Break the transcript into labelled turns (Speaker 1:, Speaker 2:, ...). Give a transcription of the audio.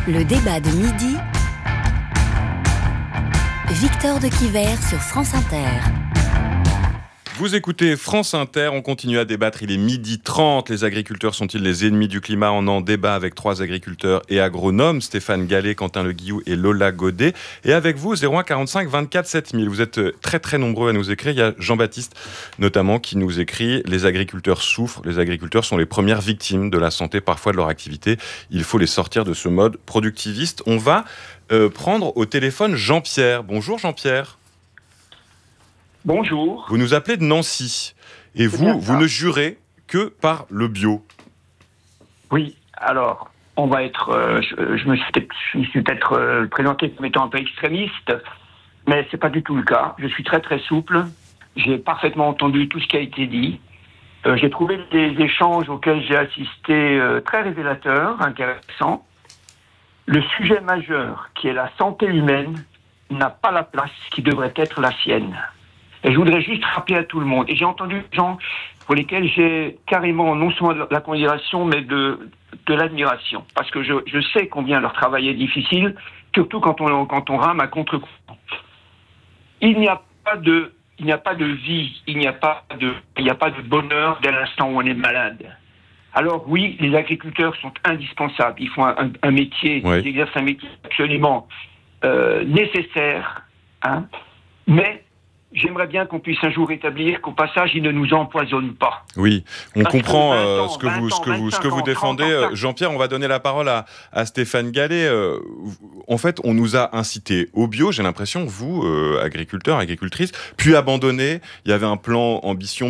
Speaker 1: Le débat de midi, Victor de Quiver sur France Inter.
Speaker 2: Vous écoutez France Inter, on continue à débattre, il est 12h30. Les agriculteurs sont-ils les ennemis du climat ? On en débat avec 3 agriculteurs et agronomes, Stéphane Gallet, Quentin Le Guillou et Lola Godet. Et avec vous, 01 45 24 7000. Vous êtes très très nombreux à nous écrire. Il y a Jean-Baptiste notamment qui nous écrit « Les agriculteurs souffrent, les agriculteurs sont les premières victimes de la santé parfois de leur activité. Il faut les sortir de ce mode productiviste. » On va prendre au téléphone Jean-Pierre. Bonjour Jean-Pierre.
Speaker 3: Bonjour.
Speaker 2: Vous nous appelez de Nancy et vous ne jurez que par le bio.
Speaker 3: Oui, alors, on va être... je me suis peut-être présenté comme étant un peu extrémiste, mais c'est pas du tout le cas. Je suis très très souple. J'ai parfaitement entendu tout ce qui a été dit. J'ai trouvé des échanges auxquels j'ai assisté très révélateurs, intéressants. Le sujet majeur, qui est la santé humaine, n'a pas la place qui devrait être la sienne. Et je voudrais juste rappeler à tout le monde, et j'ai entendu des gens pour lesquels j'ai carrément non seulement de la considération, mais de l'admiration. Parce que je sais combien leur travail est difficile, surtout quand on rame à contre-courant. Il n'y a pas de vie, il n'y a pas de bonheur dès l'instant où on est malade. Alors oui, les agriculteurs sont indispensables. Ils font un métier,
Speaker 2: Oui.
Speaker 3: ils exercent un métier absolument nécessaire, hein, mais j'aimerais bien qu'on puisse un jour établir qu'au passage, ils ne nous empoisonnent pas.
Speaker 2: Oui, on
Speaker 3: Parce que
Speaker 2: comprend
Speaker 3: 20 ans,
Speaker 2: ce que
Speaker 3: 20
Speaker 2: vous
Speaker 3: ans,
Speaker 2: défendez.
Speaker 3: 30 ans,
Speaker 2: Jean-Pierre, on va donner la parole à Stéphane Gallet. En fait, on nous a incité au bio, j'ai l'impression, vous, agriculteurs, agricultrices, puis abandonné. Il y avait un plan ambition